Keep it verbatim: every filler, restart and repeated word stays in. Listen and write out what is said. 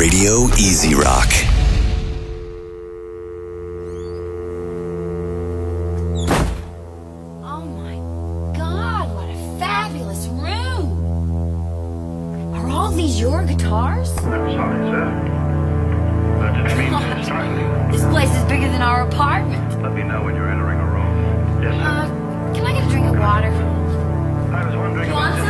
Radio Easy Rock. Oh my God, what a fabulous room! Are all these your guitars? I'm sorry, sir. That didn't mean to startle you. This place is bigger than our apartment. Let me know when you're entering a room. Yes, sir. Uh, can I get a drink of water? I was wondering You about want